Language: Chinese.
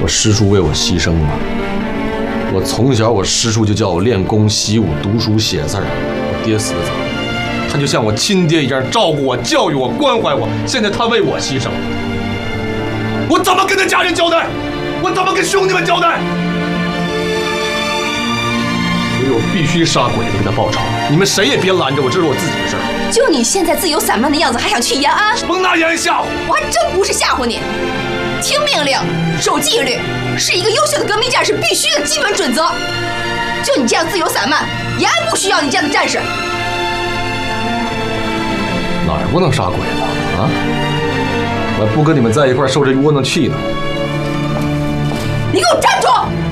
我师叔为我牺牲了。我从小，我师叔就叫我练功习武、读书写字儿。我爹死得早，他就像我亲爹一样照顾我、教育我、关怀我。现在他为我牺牲了，我怎么跟他家人交代？我怎么跟兄弟们交代？所以我必须杀鬼子给他报仇。你们谁也别拦着我，这是我自己的事儿。 就你现在自由散漫的样子，还想去延安？ 甭拿延安吓唬我，还真不是吓唬你。听命令，守纪律，是一个优秀的革命战士必须的基本准则。就你这样自由散漫，延安不需要你这样的战士。 哪儿不能杀鬼子啊？我还不跟你们在一块儿受这窝囊气呢。 你给我站住！